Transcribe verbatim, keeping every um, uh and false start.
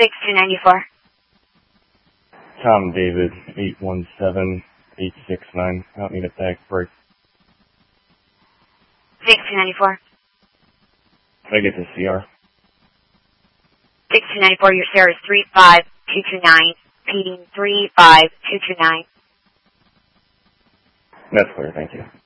six two nine four. Tom David, eight one seven eight six nine. Help me to back break. six two nine four. I get the C R. six two nine four, your C R is three five two two nine, repeating three five two two nine. That's clear, thank you.